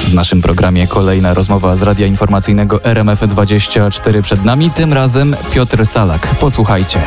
W naszym programie kolejna rozmowa z Radia Informacyjnego RMF24 przed nami, tym razem Piotr Salak. Posłuchajcie.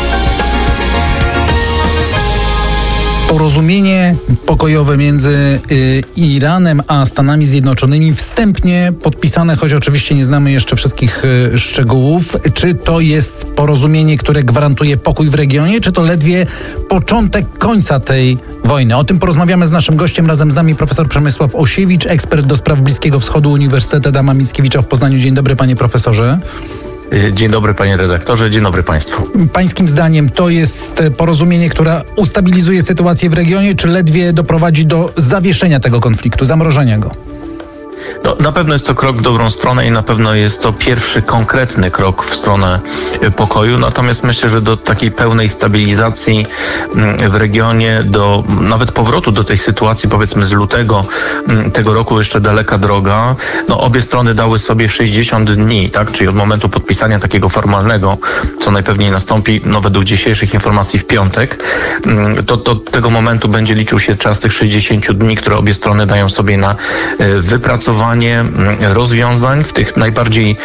Porozumienie pokojowe między Iranem a Stanami Zjednoczonymi wstępnie podpisane, choć oczywiście nie znamy jeszcze wszystkich szczegółów. Czy to jest porozumienie, które gwarantuje pokój w regionie, czy to ledwie początek końca tej wojny? O tym porozmawiamy z naszym gościem. Razem z nami profesor Przemysław Osiewicz, ekspert do spraw Bliskiego Wschodu Uniwersytetu Adama Mickiewicza w Poznaniu. Dzień dobry, panie profesorze. Dzień dobry, panie redaktorze, dzień dobry państwu. Pańskim zdaniem to jest porozumienie, które ustabilizuje sytuację w regionie, czy ledwie doprowadzi do zawieszenia tego konfliktu, zamrożenia go? No, na pewno jest to krok w dobrą stronę i na pewno jest to pierwszy konkretny krok w stronę pokoju. Natomiast myślę, że do takiej pełnej stabilizacji w regionie, do nawet powrotu do tej sytuacji, powiedzmy z lutego tego roku, jeszcze daleka droga. No, obie strony dały sobie 60 dni, tak? Czyli od momentu podpisania takiego formalnego, co najpewniej nastąpi, no, według dzisiejszych informacji w piątek, to tego momentu będzie liczył się czas tych 60 dni, które obie strony dają sobie na wypracowanie rozwiązań w tych najbardziej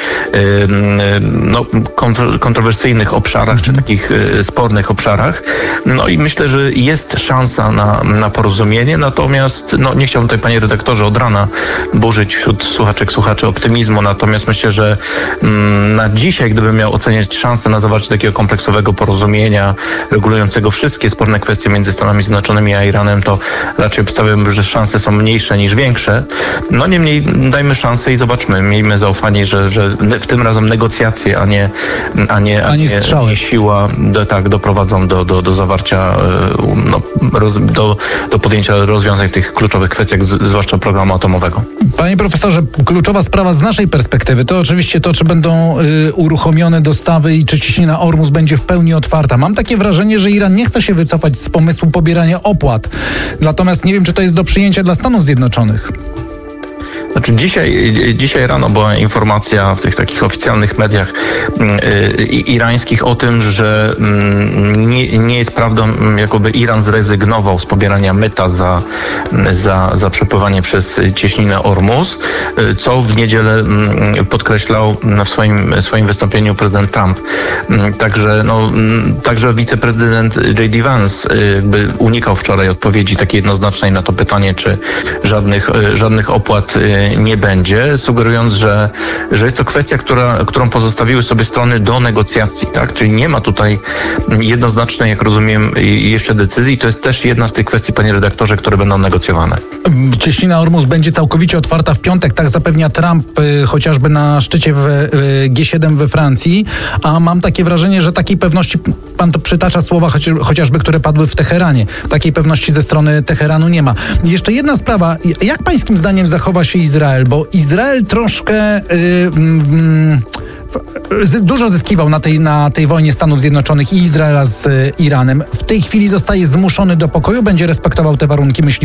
kontrowersyjnych obszarach, czy takich spornych obszarach. No i myślę, że jest szansa na porozumienie, natomiast nie chciałbym tutaj, panie redaktorze, od rana burzyć wśród słuchaczy optymizmu, natomiast myślę, że na dzisiaj, gdybym miał oceniać szansę na zawarcie takiego kompleksowego porozumienia regulującego wszystkie sporne kwestie między Stanami Zjednoczonymi a Iranem, to raczej obstawiam, że szanse są mniejsze niż większe. No niemniej dajmy szansę i zobaczmy. Miejmy zaufanie, że w tym razem negocjacje, a nie siła doprowadzą do zawarcia, do podjęcia rozwiązań w tych kluczowych kwestiach, zwłaszcza programu atomowego. Panie profesorze, kluczowa sprawa z naszej perspektywy to oczywiście to, czy będą uruchomione dostawy i czy ciśnina Ormus będzie w pełni otwarta. Mam takie wrażenie, że Iran nie chce się wycofać z pomysłu pobierania opłat. Natomiast nie wiem, czy to jest do przyjęcia dla Stanów Zjednoczonych. Znaczy dzisiaj rano była informacja w tych takich oficjalnych mediach irańskich o tym, że nie jest prawdą, jakoby Iran zrezygnował z pobierania myta za przepływanie przez cieśninę Ormus, co w niedzielę podkreślał w swoim wystąpieniu prezydent Trump. Także wiceprezydent J.D. Vance unikał wczoraj odpowiedzi takiej jednoznacznej na to pytanie, czy żadnych opłat nie będzie, sugerując, że jest to kwestia, którą pozostawiły sobie strony do negocjacji, tak? Czyli nie ma tutaj jednoznacznej, jak rozumiem, jeszcze decyzji. To jest też jedna z tych kwestii, panie redaktorze, które będą negocjowane. Cieśnina Ormus będzie całkowicie otwarta w piątek, tak zapewnia Trump, chociażby na szczycie w G7 we Francji, a mam takie wrażenie, że takiej pewności, pan to przytacza słowa chociażby, które padły w Teheranie, takiej pewności ze strony Teheranu nie ma. Jeszcze jedna sprawa, jak pańskim zdaniem zachowa się Izrael? Bo Izrael troszkę dużo zyskiwał na tej wojnie Stanów Zjednoczonych i Izraela z Iranem. W tej chwili zostaje zmuszony do pokoju, będzie respektował te warunki, myśli